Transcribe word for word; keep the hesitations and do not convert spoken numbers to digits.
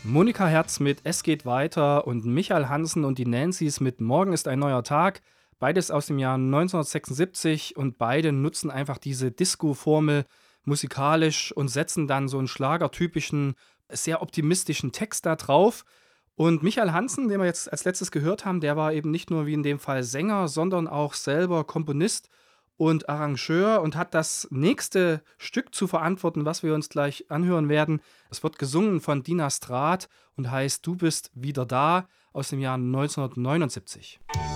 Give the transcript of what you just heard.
Monika Herz mit Es geht weiter und Michael Hansen und die Nancy's mit Morgen ist ein neuer Tag. Beides aus dem Jahr neunzehnhundertsechsundsiebzig und beide nutzen einfach diese Disco-Formel musikalisch und setzen dann so einen schlagertypischen, sehr optimistischen Text da drauf. Und Michael Hansen, den wir jetzt als letztes gehört haben, der war eben nicht nur wie in dem Fall Sänger, sondern auch selber Komponist und Arrangeur und hat das nächste Stück zu verantworten, was wir uns gleich anhören werden. Es wird gesungen von Dina Straat und heißt Du bist wieder da aus dem Jahr neunzehnhundertneunundsiebzig.